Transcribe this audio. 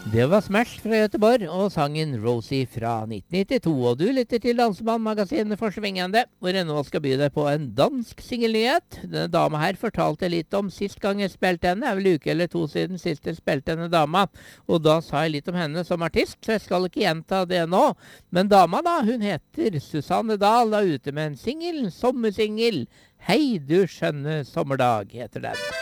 Det var Smash fra Göteborg og sangen Rosie fra 1992. Og du lytter til Dansemann-magasinet for svingende, hvor jeg nå skal by deg på en dansk singelnyhet. Denne dama her fortalte litt om sist gang jeg spilte henne. Det er vel uke eller to siden sist jeg spilte henne dama. Og da sa jeg litt om henne som artist, så jeg skal ikke gjenta det nå. Men dama da, hun heter Susanne Dahl, og er ute med en singel, sommersingel. Hei du skjønne sommerdag, heter den.